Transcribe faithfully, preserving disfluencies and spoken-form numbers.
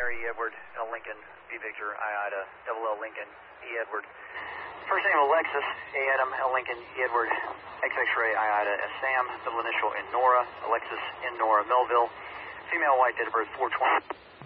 Mary E. Edward, L. Lincoln, B. Victor, I. Ida, double L. Lincoln, E. Edward. First name Alexis, A. Adam, L. Lincoln, E. Edward, X. X-ray, I. Ida, S. Sam, double initial in Nora, Alexis in Nora, Melville. Female white, date of birth four twenty.